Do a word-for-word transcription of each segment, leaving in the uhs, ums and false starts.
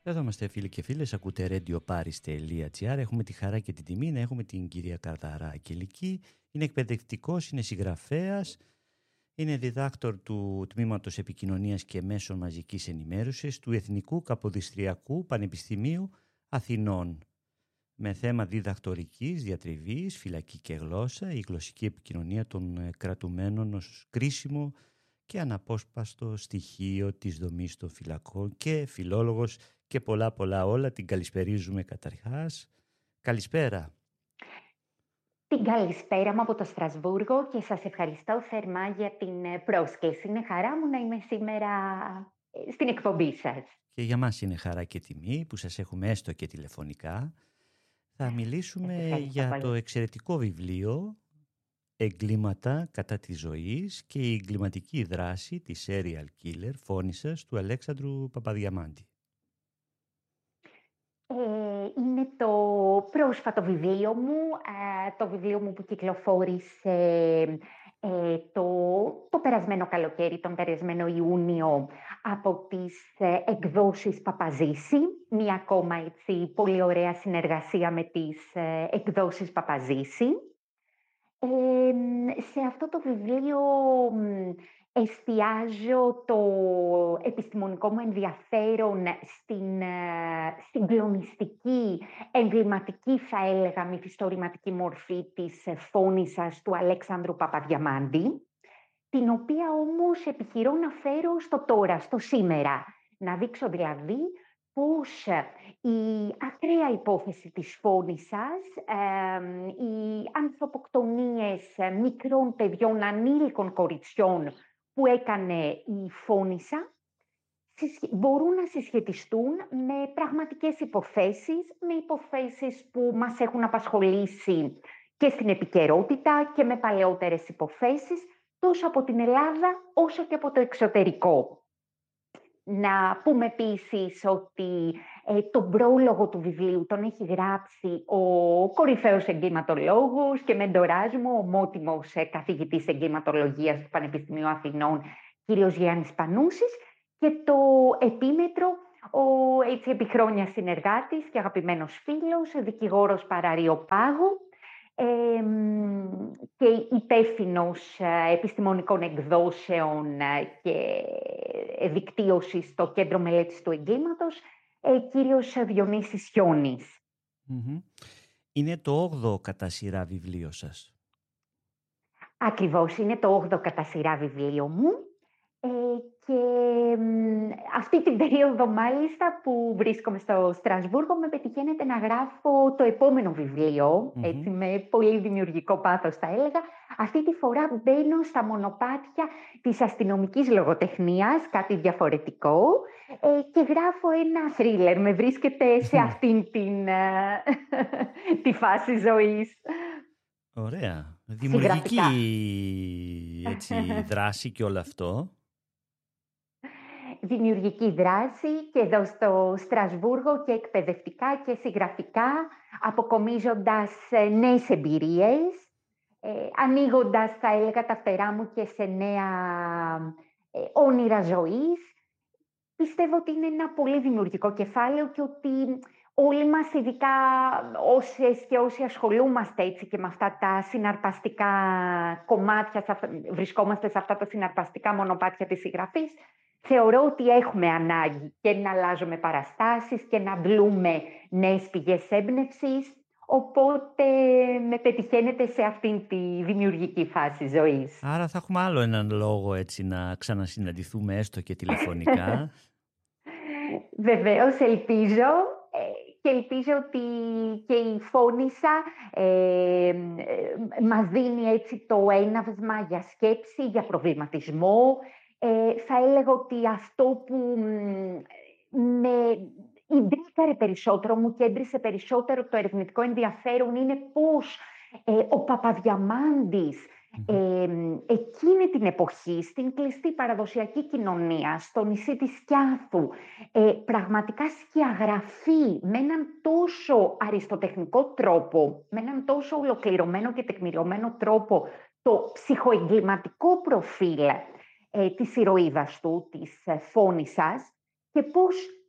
Εδώ είμαστε φίλοι και φίλες, ακούτε radioparis.gr. Έχουμε τη χαρά και την τιμή να έχουμε την κυρία Καρδαρά Αγγελική. Είναι εκπαιδευτικός, είναι συγγραφέας, είναι διδάκτορ του Τμήματος Επικοινωνίας και Μέσων Μαζικής Ενημέρωσης του Εθνικού Καποδιστριακού Πανεπιστημίου Αθηνών. Με θέμα διδακτορικής, διατριβής, φυλακή και γλώσσα, η γλωσσική επικοινωνία των κρατουμένων ως κρίσιμο και αναπόσπαστο στοιχείο της δομής των φυλακών και φιλόλογος και πολλά πολλά όλα. Την καλησπερίζουμε καταρχάς. Καλησπέρα. Την καλησπέρα μου από το Στρασβούργο και σας ευχαριστώ θερμά για την πρόσκληση. Είναι χαρά μου να είμαι σήμερα στην εκπομπή σας. Και για μας είναι χαρά και τιμή που σας έχουμε έστω και τηλεφωνικά. Θα μιλήσουμε για πολύ. το εξαιρετικό βιβλίο «Εγκλήματα κατά της ζωής και η εγκληματική δράση της serial killer φόνισσας» του Αλέξανδρου Παπαδιαμάντη. Ε, είναι το πρόσφατο βιβλίο μου, ε, το βιβλίο μου που κυκλοφόρησε ε, το, το περασμένο καλοκαίρι, τον περασμένο Ιούνιο, από τις ε, εκδόσεις Παπαζήση. Μία ακόμα έτσι πολύ ωραία συνεργασία με τις ε, εκδόσεις Παπαζήση. Ε, σε αυτό το βιβλίο εστιάζω το επιστημονικό μου ενδιαφέρον στην συγκλονιστική, εμβληματική, θα έλεγα, μυθιστορηματική μορφή της φόνισσας του Αλέξανδρου Παπαδιαμάντη, την οποία όμως επιχειρώ να φέρω στο τώρα, στο σήμερα. Να δείξω δηλαδή πώς η ακραία υπόθεση της φόνισσας, ε, οι ανθρωποκτονίες μικρών παιδιών, ανήλικων κοριτσιών που έκανε η φόνισσα, μπορούν να συσχετιστούν με πραγματικές υποθέσεις, με υποθέσεις που μας έχουν απασχολήσει και στην επικαιρότητα και με παλαιότερες υποθέσεις, τόσο από την Ελλάδα όσο και από το εξωτερικό. Να πούμε επίσης ότι ε, τον πρόλογο του βιβλίου τον έχει γράψει ο κορυφαίος εγκληματολόγος και μεντοράς μου, ο ομότιμος ε, καθηγητής εγκληματολογίας του Πανεπιστημίου Αθηνών, κύριος Γιάννης Πανούσης, και το επίμετρο ο έτσι επί χρόνια συνεργάτης και αγαπημένος φίλος, δικηγόρος Παραρίο Πάγου, Ε, και υπεύθυνος επιστημονικών εκδόσεων και δικτύωσης στο Κέντρο Μελέτης του Εγκλήματος, ε, κύριος Διονύσης Χιώνης. Mm-hmm. Είναι το όγδοο κατά σειρά βιβλίο σας. Ακριβώς, είναι το όγδοο κατά σειρά βιβλίο μου. Ε, και αυτή την περίοδο μάλιστα που βρίσκομαι στο Στρασβούργο με πετυχαίνεται να γράφω το επόμενο βιβλίο, mm-hmm. έτσι με πολύ δημιουργικό πάθος θα έλεγα. Αυτή τη φορά μπαίνω στα μονοπάτια της αστυνομικής λογοτεχνίας, κάτι διαφορετικό, ε, και γράφω ένα θρίλερ. Με βρίσκεται σε αυτήν την τη φάση ζωής. Ωραία. Δημιουργική έτσι, δράση και όλο αυτό. Δημιουργική δράση και εδώ στο Στρασβούργο και εκπαιδευτικά και συγγραφικά, αποκομίζοντας νέες εμπειρίες, ε, ανοίγοντας, θα έλεγα, τα φτερά μου και σε νέα ε, όνειρα ζωής. Πιστεύω ότι είναι ένα πολύ δημιουργικό κεφάλαιο και ότι όλοι μας, ειδικά όσες και όσοι ασχολούμαστε έτσι και με αυτά τα συναρπαστικά κομμάτια, βρισκόμαστε σε αυτά τα συναρπαστικά μονοπάτια της συγγραφής, θεωρώ ότι έχουμε ανάγκη και να αλλάζουμε παραστάσεις και να αντλούμε νέες πηγές έμπνευσης, οπότε με πετυχαίνετε σε αυτήν τη δημιουργική φάση ζωής. Άρα θα έχουμε άλλο έναν λόγο έτσι να ξανασυναντηθούμε έστω και τηλεφωνικά. Βεβαίως, ελπίζω και ελπίζω ότι και η φόνισσα ε, μας δίνει έτσι το έναυσμα για σκέψη, για προβληματισμό. Ε, θα έλεγα ότι αυτό που με ιντρίκαρε περισσότερο, μου κέντρισε περισσότερο το ερευνητικό ενδιαφέρον είναι πώς ε, ο Παπαδιαμάντης ε, εκείνη την εποχή, στην κλειστή παραδοσιακή κοινωνία, στο νησί της Σκιάθου, ε, πραγματικά σκιαγραφεί με έναν τόσο αριστοτεχνικό τρόπο, με έναν τόσο ολοκληρωμένο και τεκμηριωμένο τρόπο το ψυχοεγκληματικό προφίλ ε, της ηρωίδας του, της ε, φόνισσας, και πώς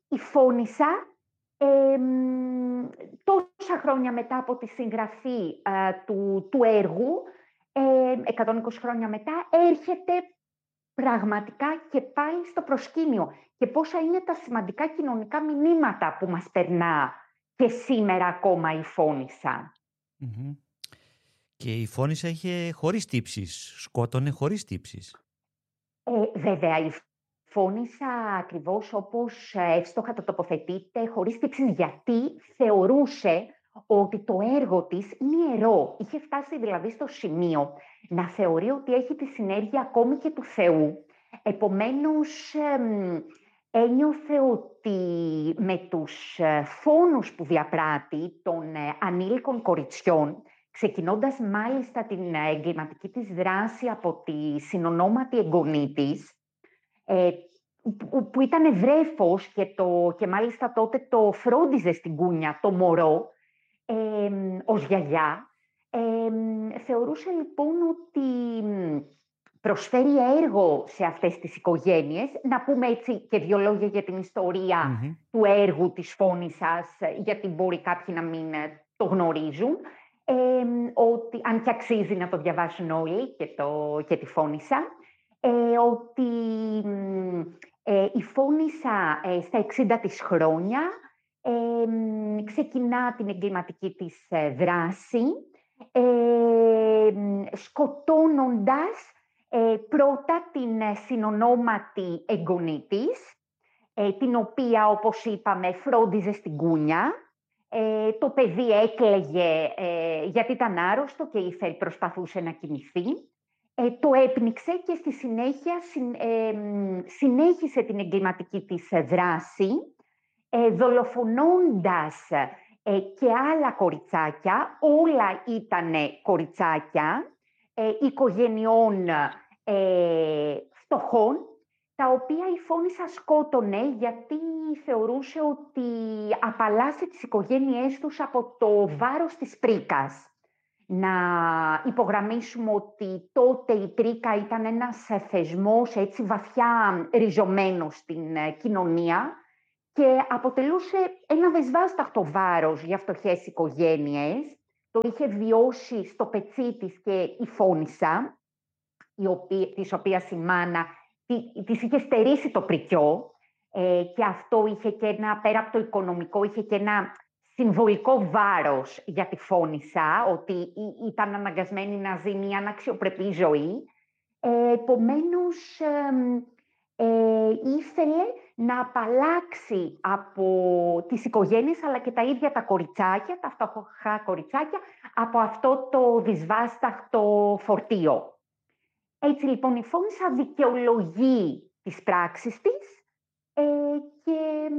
η Φόνισσα, ε, τόσα χρόνια μετά από τη συγγραφή ε, του, του έργου, ε, εκατόν είκοσι χρόνια μετά, έρχεται πραγματικά και πάλι στο προσκήνιο. Και πόσα είναι τα σημαντικά κοινωνικά μηνύματα που μας περνά και σήμερα ακόμα η Φόνισσα. Mm-hmm. Και η Φόνισσα είχε χωρίς τύψεις, σκότωνε χωρίς τύψεις. Ε, βέβαια, η Φόνισσα, ακριβώς όπως εύστοχα το τοποθετείται, χωρίς τύψεις, γιατί θεωρούσε ότι το έργο της είναι ιερό. Είχε φτάσει δηλαδή στο σημείο να θεωρεί ότι έχει τη συνέργεια ακόμη και του Θεού. Επομένως, ε, ένιωθε ότι με τους φόνους που διαπράττει των ανήλικων κοριτσιών, ξεκινώντας μάλιστα την εγκληματική της δράση από τη συνονόματη εγγονή της, ε, που, που ήταν βρέφος και, το, και μάλιστα τότε το φρόντιζε στην κούνια το μωρό, ε, ως γιαγιά. Ε, θεωρούσε λοιπόν ότι προσφέρει έργο σε αυτές τις οικογένειες. Να πούμε έτσι και δύο λόγια για την ιστορία mm-hmm. του έργου της Φόνισσας, γιατί μπορεί κάποιοι να μην το γνωρίζουν. Ε, ότι, αν και αξίζει να το διαβάσουν όλοι και, το, και τη Φόνισσα, ε, ότι ε, η Φόνισσα ε, στα εξήντα της χρόνια ε, ξεκινά την εγκληματική της ε, δράση, ε, σκοτώνοντας ε, πρώτα την ε, συνονόματη εγγονή της, ε, την οποία, όπως είπαμε, φρόντιζε στην κούνια. Ε, το παιδί έκλαιγε ε, γιατί ήταν άρρωστο και ήθελε, προσπαθούσε να κοιμηθεί. Ε, το έπνιξε και στη συνέχεια συν, ε, συνέχισε την εγκληματική της δράση, ε, δολοφονώντας ε, και άλλα κοριτσάκια. Όλα ήτανε κοριτσάκια ε, οικογενειών ε, φτωχών, τα οποία η Φόνισσα σκότωνε γιατί θεωρούσε ότι απαλλάσσει τις οικογένειές τους από το βάρος της πρίκας. Να υπογραμμίσουμε ότι τότε η πρίκα ήταν ένας θεσμός έτσι βαθιά ριζωμένος στην κοινωνία και αποτελούσε ένα δεσβάσταχτο βάρος για φτωχές οικογένειες. Το είχε βιώσει στο πετσί της και η Φόνισσα, η οποία, της οποίας η μάνα της είχε στερήσει το πρικιό, ε, και αυτό είχε και ένα, πέρα από το οικονομικό, είχε και ένα συμβολικό βάρος για τη Φόνισσα, ότι ήταν αναγκασμένη να ζει μια αναξιοπρεπή ζωή. Ε, επομένως, ε, ε, ήθελε να απαλλάξει από τις οικογένειες, αλλά και τα ίδια τα κοριτσάκια, τα φτωχά κοριτσάκια, από αυτό το δυσβάσταχτο φορτίο. Έτσι λοιπόν η Φόνισσα δικαιολογεί τις πράξεις της ε, και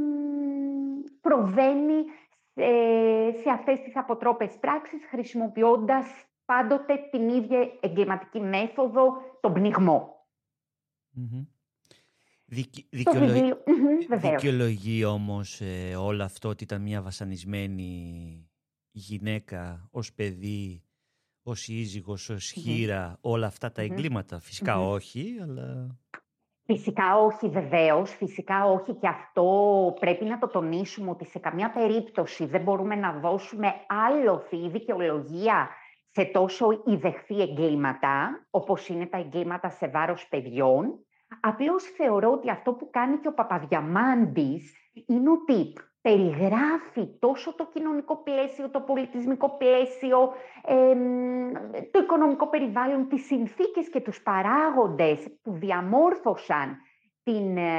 προβαίνει σε, σε αυτές τις αποτρόπες πράξεις, χρησιμοποιώντας πάντοτε την ίδια εγκληματική μέθοδο, τον πνιγμό. Mm-hmm. Δικαι... Δικαιολογεί... βιβλίο... δικαιολογεί όμως ε, όλο αυτό ότι ήταν μια βασανισμένη γυναίκα ως παιδί, ως σύζυγος, ως χείρα, mm-hmm. όλα αυτά τα εγκλήματα. Mm-hmm. Φυσικά mm-hmm. όχι, αλλά... Φυσικά όχι, βεβαίως. Φυσικά όχι, και αυτό πρέπει να το τονίσουμε, ότι σε καμιά περίπτωση δεν μπορούμε να δώσουμε άλοθη ή δικαιολογία σε τόσο ιδεχθή εγκλήματα, όπως είναι τα εγκλήματα σε βάρος παιδιών. Απλώς θεωρώ ότι αυτό που κάνει και ο Παπαδιαμάντης είναι ότι περιγράφει τόσο το κοινωνικό πλαίσιο, το πολιτισμικό πλαίσιο, ε, το οικονομικό περιβάλλον, τις συνθήκες και τους παράγοντες που διαμόρφωσαν την, ε,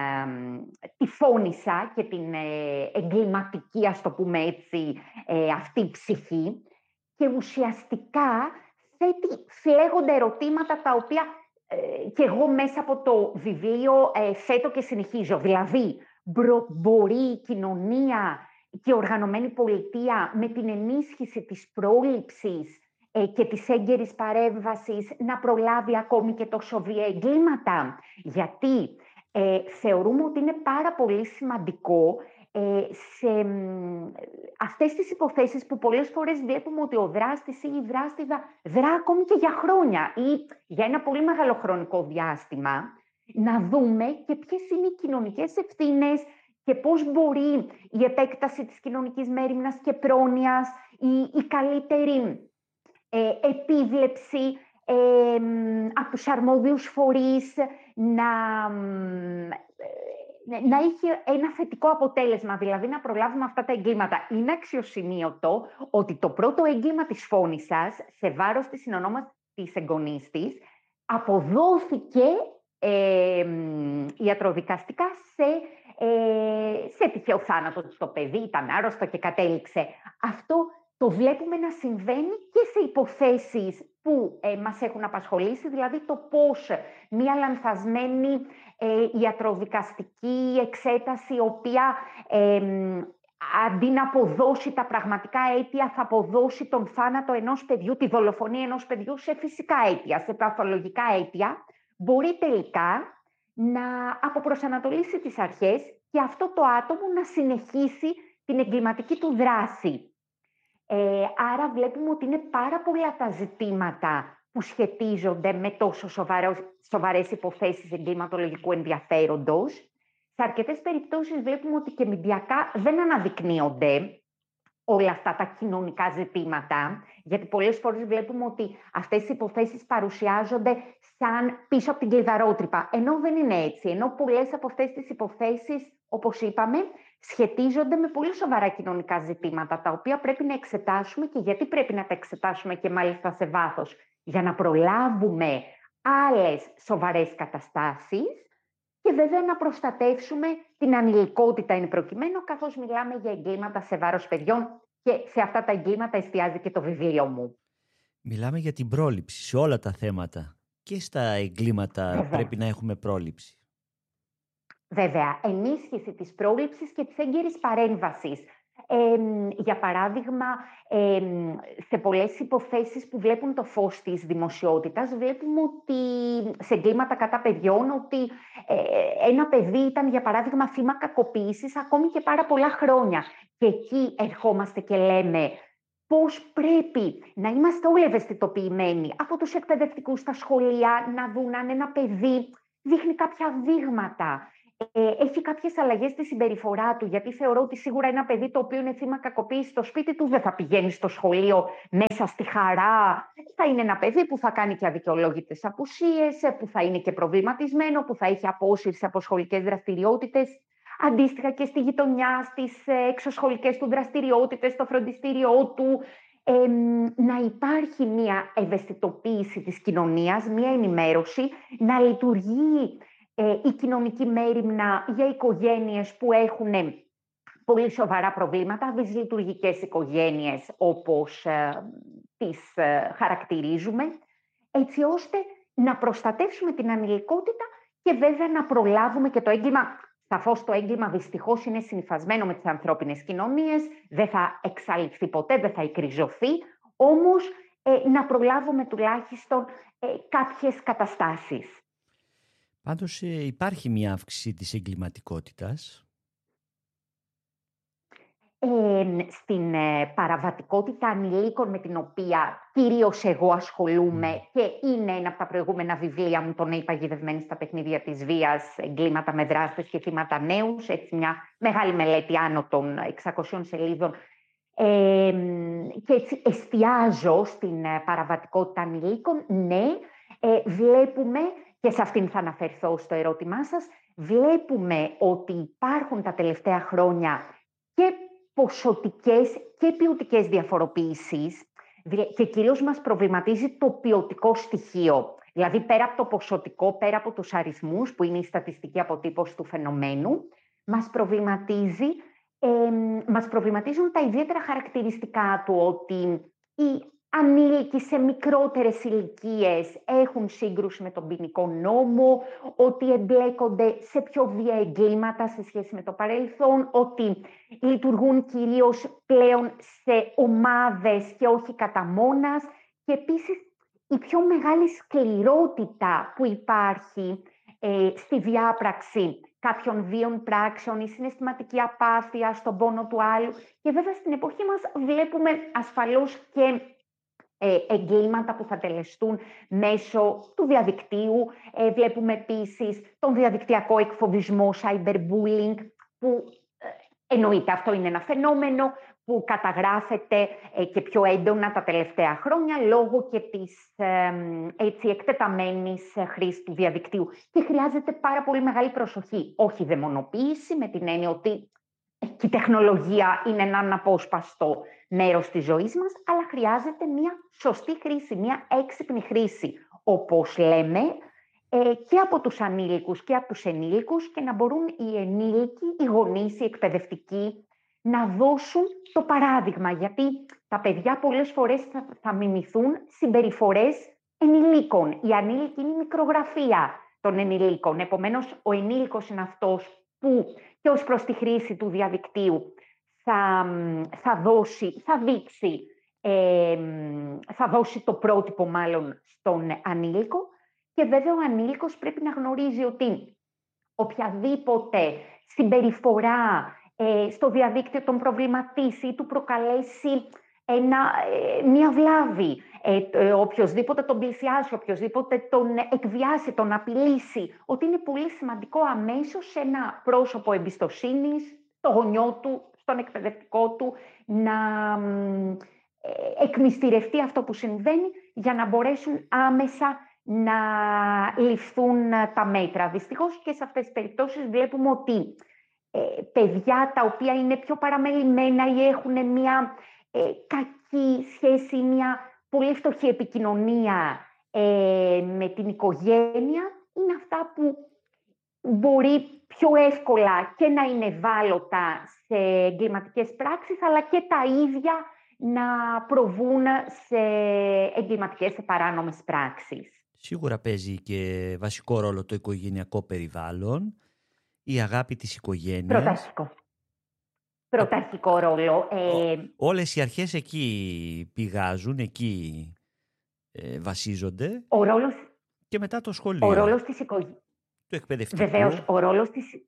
τη Φόνισσα και την ε, εγκληματική, ας το πούμε έτσι, ε, αυτή ψυχή, και ουσιαστικά θέτει φλέγοντα ερωτήματα τα οποία ε, και εγώ μέσα από το βιβλίο ε, θέτω και συνεχίζω. Δηλαδή, μπορεί η κοινωνία και η οργανωμένη πολιτεία με την ενίσχυση της πρόληψης ε, και της έγκαιρης παρέμβασης να προλάβει ακόμη και τόσο βία εγκλήματα? Γιατί ε, θεωρούμε ότι είναι πάρα πολύ σημαντικό ε, σε ε, αυτές τις υποθέσεις που πολλές φορές βλέπουμε ότι ο δράστης ή η δράστηδα δρά ακόμη και για χρόνια ή για ένα πολύ μεγάλο χρονικό διάστημα, να δούμε και ποιες είναι οι κοινωνικές ευθύνες και πώς μπορεί η επέκταση της κοινωνικής μέριμνας και πρόνοιας, η, η καλύτερη ε, επίβλεψη ε, από τους αρμόδιους φορείς να, ε, να έχει ένα θετικό αποτέλεσμα, δηλαδή να προλάβουμε αυτά τα εγκλήματα. Είναι αξιοσημείωτο ότι το πρώτο έγκλημα της Φόνισσας σε βάρος της συνονόματης εγγονής της αποδόθηκε ε, ιατροδικαστικά σε, ε, σε τυχαίο θάνατο. Το παιδί ήταν άρρωστο και κατέληξε. Αυτό το βλέπουμε να συμβαίνει και σε υποθέσεις που ε, μας έχουν απασχολήσει, δηλαδή το πώς μία λανθασμένη ε, ιατροδικαστική εξέταση, η οποία ε, αντί να αποδώσει τα πραγματικά αίτια, θα αποδώσει τον θάνατο ενός παιδιού, τη δολοφονία ενός παιδιού σε φυσικά αίτια, σε παθολογικά αίτια, μπορεί τελικά να αποπροσανατολίσει τις αρχές και αυτό το άτομο να συνεχίσει την εγκληματική του δράση. Ε, άρα βλέπουμε ότι είναι πάρα πολλά τα ζητήματα που σχετίζονται με τόσο σοβαρές, σοβαρές υποθέσεις εγκληματολογικού ενδιαφέροντος. Σε αρκετές περιπτώσεις βλέπουμε ότι και μηντιακά δεν αναδεικνύονται όλα αυτά τα κοινωνικά ζητήματα, γιατί πολλές φορές βλέπουμε ότι αυτές οι υποθέσεις παρουσιάζονται σαν πίσω από την κλειδαρότρυπα, ενώ δεν είναι έτσι, ενώ πολλές από αυτές τις υποθέσεις, όπως είπαμε, σχετίζονται με πολύ σοβαρά κοινωνικά ζητήματα, τα οποία πρέπει να εξετάσουμε. Και γιατί πρέπει να τα εξετάσουμε και μάλιστα σε βάθος? Για να προλάβουμε άλλες σοβαρές καταστάσεις και βέβαια να προστατεύσουμε την ανηλικότητα εν προκειμένου, καθώς μιλάμε για εγκλήματα σε βάρος παιδιών, και σε αυτά τα εγκλήματα εστιάζει και το βιβλίο μου. Μιλάμε για την πρόληψη σε όλα τα θέματα. Και στα εγκλήματα βέβαια πρέπει να έχουμε πρόληψη. Βέβαια, ενίσχυση της πρόληψης και της έγκαιρης παρέμβασης. Ε, για παράδειγμα, ε, σε πολλές υποθέσεις που βλέπουν το φως της δημοσιότητας, βλέπουμε ότι σε εγκλήματα κατά παιδιών, ότι ε, ένα παιδί ήταν, για παράδειγμα, θύμα κακοποίησης ακόμη και πάρα πολλά χρόνια. Και εκεί ερχόμαστε και λέμε πώς πρέπει να είμαστε όλοι ευαισθητοποιημένοι από τους εκπαιδευτικούς στα σχολεία, να δουν αν ένα παιδί δείχνει κάποια δείγματα, έχει κάποιες αλλαγές στη συμπεριφορά του, γιατί θεωρώ ότι σίγουρα ένα παιδί το οποίο είναι θύμα κακοποίησης στο σπίτι του δεν θα πηγαίνει στο σχολείο μέσα στη χαρά. Θα είναι ένα παιδί που θα κάνει και αδικαιολόγητες απουσίες, που θα είναι και προβληματισμένο, που θα έχει απόσυρση από σχολικές δραστηριότητες. Αντίστοιχα και στη γειτονιά, στις εξωσχολικές του δραστηριότητες, στο φροντιστήριό του. Ε, να υπάρχει μια ευαισθητοποίηση της κοινωνίας, μια ενημέρωση, να λειτουργεί Ε, η κοινωνική μέριμνα για οικογένειες που έχουν πολύ σοβαρά προβλήματα, δυσλειτουργικές οικογένειες όπως ε, τις ε, χαρακτηρίζουμε, έτσι ώστε να προστατεύσουμε την ανηλικότητα και βέβαια να προλάβουμε και το έγκλημα. Σαφώς το έγκλημα δυστυχώς είναι συνυφασμένο με τις ανθρώπινες κοινωνίες, δεν θα εξαλειφθεί ποτέ, δεν θα εκριζωθεί, όμως ε, να προλάβουμε τουλάχιστον ε, κάποιες καταστάσεις. Πάντως υπάρχει μια αύξηση της εγκληματικότητας. Ε, στην ε, παραβατικότητα ανηλίκων, με την οποία κυρίως εγώ ασχολούμαι mm. και είναι ένα από τα προηγούμενα βιβλία μου, το «Νέοι παγιδευμένοι στα παιχνίδια της βίας, εγκλήματα με δράστες και θύματα νέους», έτσι μια μεγάλη μελέτη άνω των εξακοσίων σελίδων, ε, και έτσι εστιάζω στην ε, παραβατικότητα ανηλίκων. Ναι, ε, βλέπουμε, και σε αυτήν θα αναφερθώ στο ερώτημά σας, βλέπουμε ότι υπάρχουν τα τελευταία χρόνια και ποσοτικές και ποιοτικές διαφοροποιήσεις, και κυρίως μας προβληματίζει το ποιοτικό στοιχείο. Δηλαδή πέρα από το ποσοτικό, πέρα από τους αριθμούς που είναι η στατιστική αποτύπωση του φαινομένου, μας προβληματίζει, ε, μας προβληματίζουν τα ιδιαίτερα χαρακτηριστικά του, ότι οι ανήλικοι σε μικρότερες ηλικίες έχουν σύγκρουση με τον ποινικό νόμο, ότι εμπλέκονται σε πιο βία εγκλήματα σε σχέση με το παρελθόν, ότι λειτουργούν κυρίως πλέον σε ομάδες και όχι κατά μόνας, και επίσης η πιο μεγάλη σκληρότητα που υπάρχει ε, στη διάπραξη κάποιων βίων πράξεων, η συναισθηματική απάθεια στον πόνο του άλλου, και βέβαια στην εποχή μας βλέπουμε ασφαλώς και Ε, εγκλήματα που θα τελεστούν μέσω του διαδικτύου. Ε, βλέπουμε επίσης τον διαδικτυακό εκφοβισμό, cyberbullying, που ε, εννοείται αυτό είναι ένα φαινόμενο που καταγράφεται ε, και πιο έντονα τα τελευταία χρόνια λόγω και της ε, έτσι, εκτεταμένης χρήσης του διαδικτύου. Και χρειάζεται πάρα πολύ μεγάλη προσοχή. Όχι δαιμονοποίηση, με την έννοια ότι και η τεχνολογία είναι ένα αναπόσπαστο μέρος της ζωής μας, αλλά χρειάζεται μια σωστή χρήση, μια έξυπνη χρήση, όπως λέμε, ε, και από τους ανήλικους και από τους ενήλικους, και να μπορούν οι ενήλικοι, οι γονείς, οι εκπαιδευτικοί να δώσουν το παράδειγμα, γιατί τα παιδιά πολλές φορές θα, θα μιμηθούν συμπεριφορές ενηλίκων. Οι ανήλικοι είναι η μικρογραφία των ενηλίκων, επομένως ο ενήλικος είναι αυτός που και ως προς τη χρήση του διαδικτύου θα, θα δώσει, θα δείξει, ε, θα δώσει το πρότυπο μάλλον στον ανήλικο, και βέβαια ο ανήλικος πρέπει να γνωρίζει ότι οποιαδήποτε συμπεριφορά ε, στο διαδίκτυο τον προβληματίσει ή του προκαλέσει ένα, ε, μια βλάβη, ε, ε, οποιοσδήποτε τον πλησιάσει, οποιοσδήποτε τον εκβιάσει, τον απειλήσει, ότι είναι πολύ σημαντικό αμέσως σε ένα πρόσωπο εμπιστοσύνης, στο γονιό του, στον εκπαιδευτικό του, να ε, εκμυστηρευτεί αυτό που συμβαίνει για να μπορέσουν άμεσα να ληφθούν τα μέτρα. Δυστυχώς και σε αυτές τις περιπτώσεις βλέπουμε ότι ε, παιδιά τα οποία είναι πιο παραμελημένα ή έχουν μια ε, κακή σχέση, μια πολύ φτωχή επικοινωνία ε, με την οικογένεια, είναι αυτά που μπορεί πιο εύκολα και να είναι ευάλωτα σε εγκληματικές πράξεις, αλλά και τα ίδια να προβούν σε εγκληματικές, σε παράνομες πράξεις. Σίγουρα παίζει και βασικό ρόλο το οικογενειακό περιβάλλον, η αγάπη της οικογένειας. Πρωταρχικό. Πρωταρχικό ρόλο. Ε... Όλες οι αρχές εκεί πηγάζουν, εκεί ε, βασίζονται. Ο ρόλος... Και μετά το σχολείο. Ο ρόλος της οικογένειας. Το εκπαιδευτικό. Βεβαίως, ο ρόλος της...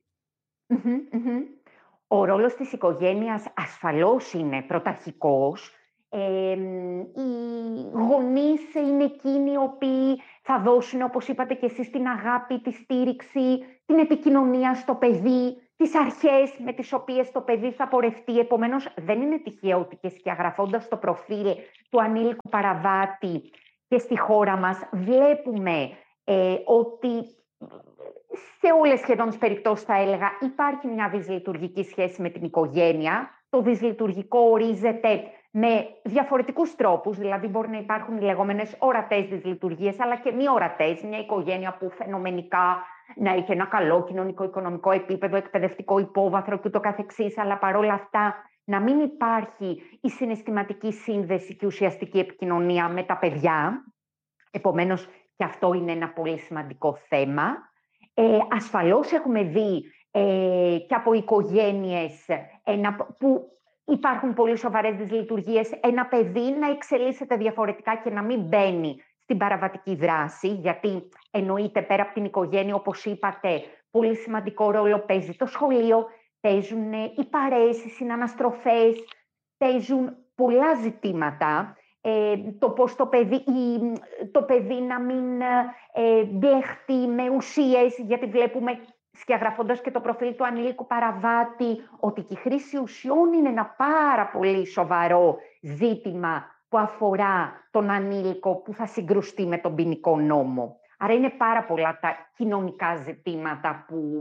Ο ρόλος της οικογένειας ασφαλώς είναι πρωταρχικός. Ε, οι γονείς είναι εκείνοι οι οποίοι θα δώσουν, όπως είπατε και εσείς, την αγάπη, τη στήριξη, την επικοινωνία στο παιδί, τις αρχές με τις οποίες το παιδί θα πορευτεί. Επομένως, δεν είναι τυχαίο ότι και σκιαγραφώντας το προφίλ του ανήλικου παραβάτη και στη χώρα μας βλέπουμε ε, ότι σε όλες σχεδόν τις περιπτώσεις, θα έλεγα, υπάρχει μια δυσλειτουργική σχέση με την οικογένεια. Το δυσλειτουργικό ορίζεται με διαφορετικούς τρόπους, δηλαδή μπορεί να υπάρχουν οι λεγόμενες ορατές δυσλειτουργίες, αλλά και μη ορατές. Μια οικογένεια που φαινομενικά να έχει ένα καλό κοινωνικό-οικονομικό επίπεδο, εκπαιδευτικό υπόβαθρο και ούτω καθεξής, αλλά παρόλα αυτά να μην υπάρχει η συναισθηματική σύνδεση και ουσιαστική επικοινωνία με τα παιδιά. Επομένως, και αυτό είναι ένα πολύ σημαντικό θέμα. Ε, ασφαλώς έχουμε δει ε, και από οικογένειες ένα, που υπάρχουν πολύ σοβαρές δυσλειτουργίες, ένα παιδί να εξελίσσεται διαφορετικά και να μην μπαίνει στην παραβατική δράση, γιατί εννοείται πέρα από την οικογένεια, όπως είπατε, πολύ σημαντικό ρόλο παίζει το σχολείο, παίζουν οι παρέες, οι συναναστροφές, παίζουν πολλά ζητήματα. Ε, το πώς το παιδί, το παιδί να μην ε, μπλεχτεί με ουσίες, γιατί βλέπουμε, σκιαγραφώντας και το προφίλ του ανήλικου παραβάτη, ότι και η χρήση ουσιών είναι ένα πάρα πολύ σοβαρό ζήτημα που αφορά τον ανήλικο που θα συγκρουστεί με τον ποινικό νόμο. Άρα είναι πάρα πολλά τα κοινωνικά ζητήματα που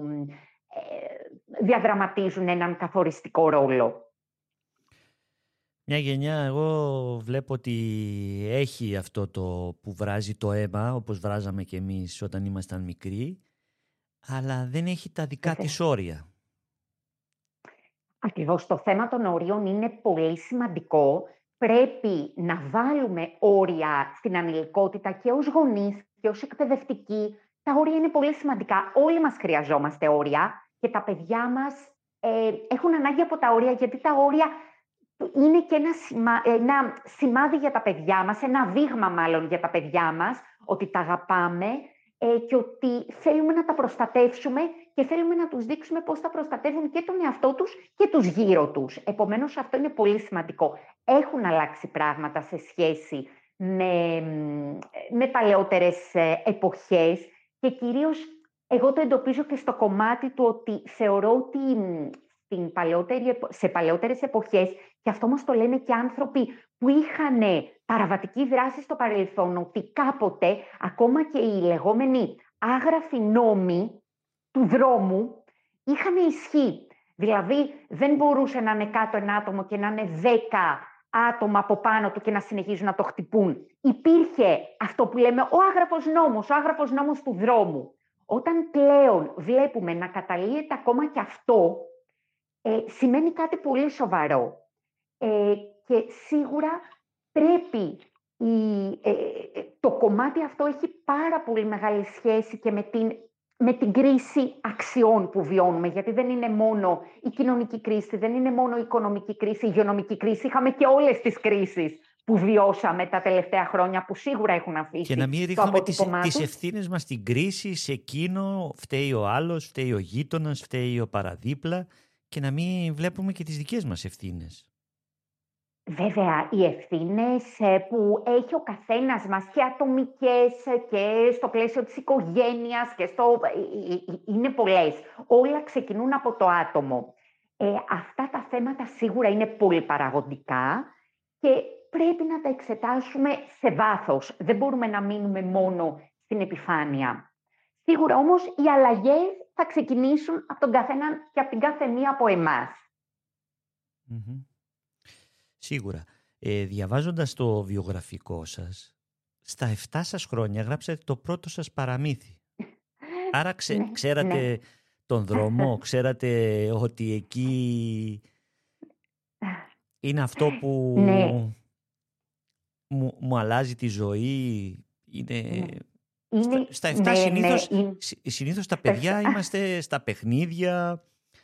ε, διαδραματίζουν έναν καθοριστικό ρόλο. Μια γενιά, εγώ βλέπω ότι έχει αυτό το που βράζει το αίμα, όπως βράζαμε και εμείς όταν ήμασταν μικροί, αλλά δεν έχει τα δικά Βέβαια. της όρια. Ακριβώς, το θέμα των ορίων είναι πολύ σημαντικό. Πρέπει να βάλουμε όρια στην ανηλικότητα και ως γονείς και ως εκπαιδευτικοί. Τα όρια είναι πολύ σημαντικά. Όλοι μας χρειαζόμαστε όρια και τα παιδιά μας ε, έχουν ανάγκη από τα όρια, γιατί τα όρια είναι και ένα, σημα... ένα σημάδι για τα παιδιά μας, ένα δείγμα μάλλον για τα παιδιά μας, ότι τα αγαπάμε ε, και ότι θέλουμε να τα προστατεύσουμε και θέλουμε να τους δείξουμε πώς θα προστατεύουν και τον εαυτό τους και τους γύρω τους. Επομένως, αυτό είναι πολύ σημαντικό. Έχουν αλλάξει πράγματα σε σχέση με, με παλαιότερες εποχές και κυρίως εγώ το εντοπίζω και στο κομμάτι του ότι θεωρώ ότι στην παλαιότερη, σε παλαιότερες εποχές, και αυτό μας το λένε και άνθρωποι που είχαν παραβατική δράση στο παρελθόν, ότι κάποτε ακόμα και οι λεγόμενοι άγραφοι νόμοι του δρόμου είχαν ισχύ. Δηλαδή δεν μπορούσε να είναι κάτω ένα άτομο και να είναι δέκα άτομα από πάνω του και να συνεχίζουν να το χτυπούν. Υπήρχε αυτό που λέμε ο άγραφος νόμος, ο άγραφος νόμος του δρόμου. Όταν πλέον βλέπουμε να καταλύεται ακόμα και αυτό, ε, σημαίνει κάτι πολύ σοβαρό. Ε, και σίγουρα πρέπει η, ε, το κομμάτι αυτό έχει πάρα πολύ μεγάλη σχέση και με την, με την κρίση αξιών που βιώνουμε, γιατί δεν είναι μόνο η κοινωνική κρίση, δεν είναι μόνο η οικονομική κρίση, η υγειονομική κρίση, είχαμε και όλες τις κρίσεις που βιώσαμε τα τελευταία χρόνια, που σίγουρα έχουν αφήσει και να μην το ρίχνουμε τις, αποτύπωμά τις τους. ευθύνες μας στην κρίση, σε εκείνο φταίει ο άλλος, φταίει ο γείτονας, φταίει ο παραδίπλα, και να μην βλέπουμε και τις δικές μας ευθύνες. Βέβαια, οι ευθύνες που έχει ο καθένας μας, και ατομικές και στο πλαίσιο της οικογένειας και στο... είναι πολλές. Όλα ξεκινούν από το άτομο. Ε, αυτά τα θέματα σίγουρα είναι πολύ παραγωγικά και πρέπει να τα εξετάσουμε σε βάθος. Δεν μπορούμε να μείνουμε μόνο στην επιφάνεια. Σίγουρα όμως οι αλλαγές θα ξεκινήσουν από τον καθένα και από την κάθε μία από εμάς. Mm-hmm. Σίγουρα. Ε, διαβάζοντας το βιογραφικό σας, στα εφτά σας χρόνια γράψατε το πρώτο σας παραμύθι. Άρα ξε, ναι, ξέρατε ναι. τον δρόμο, ξέρατε ότι εκεί είναι αυτό που ναι. μου, μου αλλάζει τη ζωή. Είναι... Ναι. Στα, Είναι, στα εφτά ναι, συνήθως, ναι, είναι... συνήθως τα παιδιά είμαστε στα παιχνίδια.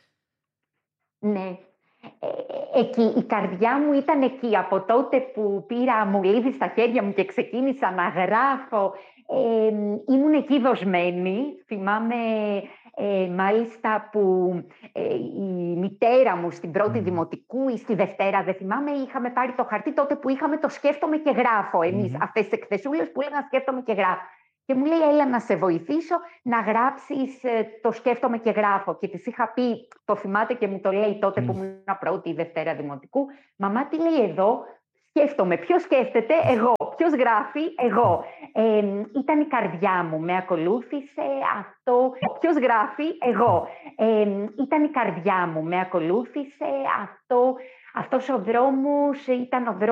Ναι. Ε, εκεί, η καρδιά μου ήταν εκεί από τότε που πήρα μολύβι στα χέρια μου και ξεκίνησα να γράφω. Ε, ήμουν εκεί δοσμένη. Θυμάμαι ε, μάλιστα που ε, η μητέρα μου στην πρώτη mm. δημοτικού ή στη Δευτέρα, δεν θυμάμαι, είχαμε πάρει το χαρτί τότε που είχαμε το σκέφτομαι και γράφω εμείς, mm. αυτές τις εκθεσούλες που έλεγαν σκέφτομαι και γράφω. Και μου λέει, έλα να σε βοηθήσω να γράψεις ε, το σκέφτομαι και γράφω. Και της είχα πει, το θυμάται και μου το λέει τότε mm. που ήμουν πρώτη ή Δευτέρα δημοτικού, μαμά, τι λέει εδώ, σκέφτομαι. Ποιος σκέφτεται, εγώ. Ποιος γράφει, εγώ. Ε, ήταν η καρδιά μου, με ακολούθησε αυτό. Ποιος γράφει, εγώ. Ε, ήταν η καρδιά μου, με ακολούθησε αυτό. Αυτός ο δρόμος ήταν ο δρόμος